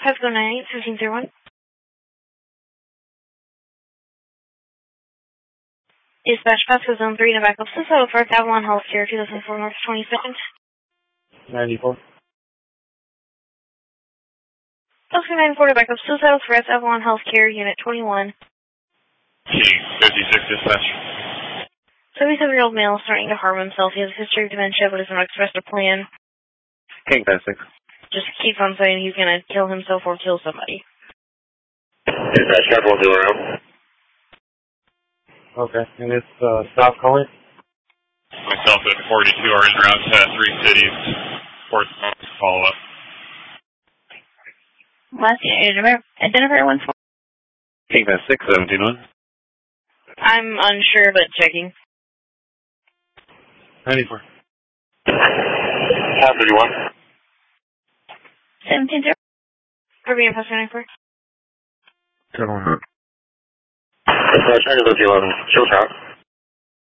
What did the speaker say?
Pasco 98-1701. Dispatch Pasco Zone 3 to backup Suso for Avalon Healthcare 2004 North 22nd. 94. Pasco 94 to backup Suso for Avalon Healthcare Unit 21. King 56 dispatch. 77-year-old male starting to harm himself. He has a history of dementia but has not expressed a plan. King 56. Just keeps on saying he's going to kill himself or kill somebody. Dispatch, careful to around. Okay, and it's stop calling? Myself at 42 are en route to 3 cities. Fourth follow up. Last identifier 1. King 56, 17-1. I'm unsure, but checking. 94. Tab 31. 17-0. Caribbean Pasco 94. 7-1. Dispatch, 11, show top.